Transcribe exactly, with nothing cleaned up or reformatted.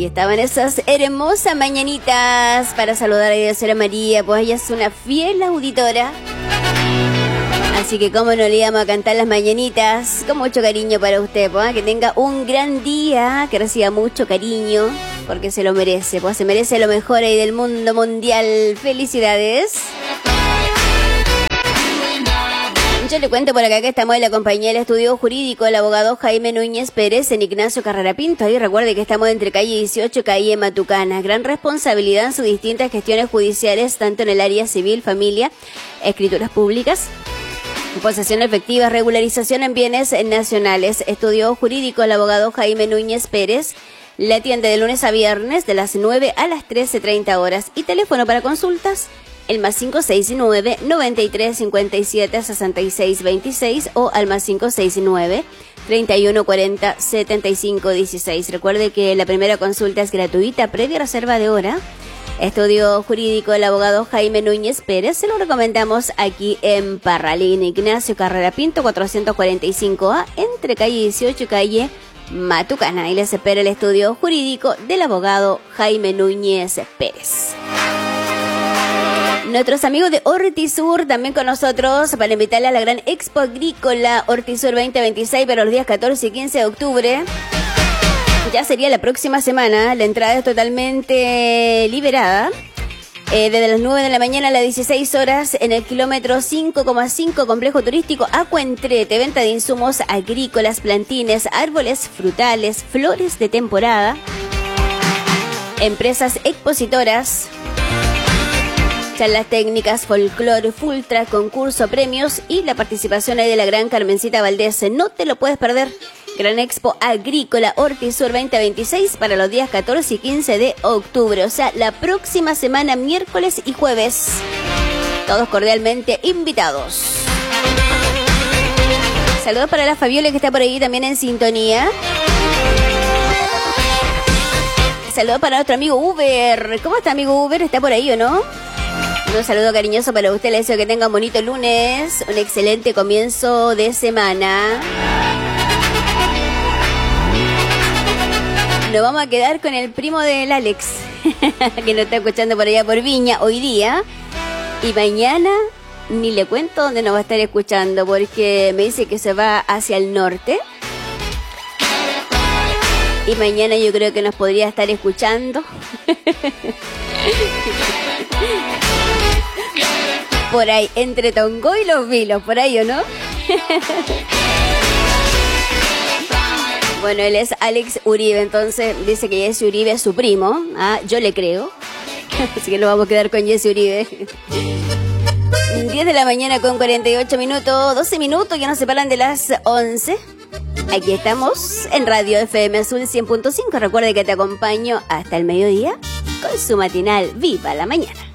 Ahí estaban esas hermosas mañanitas para saludar a la señora María, pues ella es una fiel auditora. Así que cómo no le íbamos a cantar las mañanitas, con mucho cariño para usted, pues, que tenga un gran día, que reciba mucho cariño, porque se lo merece, pues se merece lo mejor ahí del mundo mundial. Felicidades. Yo le cuento por acá que estamos en la compañía del estudio jurídico, el abogado Jaime Núñez Pérez en Ignacio Carrera Pinto. Ahí recuerde que estamos entre calle dieciocho y calle Matucana. Gran responsabilidad en sus distintas gestiones judiciales, tanto en el área civil, familia, escrituras públicas, posesión efectiva, regularización en bienes nacionales. Estudio jurídico, el abogado Jaime Núñez Pérez. La atiende de lunes a viernes de las nueve a las trece treinta horas. Y teléfono para consultas, el más cinco seis nueve, noventa y tres, cincuenta y siete, sesenta y seis veintiséis o al más cinco seis nueve, treinta y uno cuarenta, setenta y cinco dieciséis. Recuerde que la primera consulta es gratuita, previa reserva de hora. Estudio jurídico, el abogado Jaime Núñez Pérez. Se lo recomendamos aquí en Parralín, Ignacio Carrera Pinto, cuatrocientos cuarenta y cinco A, entre calle dieciocho y calle Matucana. Y les espera el estudio jurídico del abogado Jaime Núñez Pérez. Nuestros amigos de Hortisur también con nosotros para invitarle a la gran Expo Agrícola Hortisur veinte veintiséis para los días catorce y quince de octubre. Ya sería la próxima semana. La entrada es totalmente liberada. Eh, desde las nueve de la mañana a las dieciséis horas en el kilómetro cinco coma cinco, complejo turístico Acuentrete. Venta de insumos agrícolas, plantines, árboles frutales, flores de temporada. Empresas expositoras. Charlas técnicas, folclore, fultra, concurso, premios y la participación ahí de la gran Carmencita Valdés. No te lo puedes perder. Gran Expo Agrícola Hortisur veinte veintiséis para los días catorce y quince de octubre. O sea, la próxima semana, miércoles y jueves. Todos cordialmente invitados. Saludos para la Fabiola que está por ahí también en sintonía. Saludos para nuestro amigo Uber. ¿Cómo está, amigo Uber? ¿Está por ahí o no? Un saludo cariñoso para usted. Le deseo que tenga un bonito lunes, un excelente comienzo de semana. Nos vamos a quedar con el primo del Alex, que nos está escuchando por allá por Viña hoy día. Y mañana ni le cuento dónde nos va a estar escuchando, porque me dice que se va hacia el norte. Y mañana yo creo que nos podría estar escuchando. Por ahí, entre Tongo y Los Vilos, por ahí, ¿o no? Bueno, él es Alex Uribe, entonces dice que Jesse Uribe es su primo. Ah, yo le creo. Así que lo vamos a quedar con Jesse Uribe. diez de la mañana con cuarenta y ocho minutos, doce minutos, ya nos separan de las once. Aquí estamos en Radio F M Azul cien punto cinco. Recuerde que te acompaño hasta el mediodía con su matinal Viva la Mañana.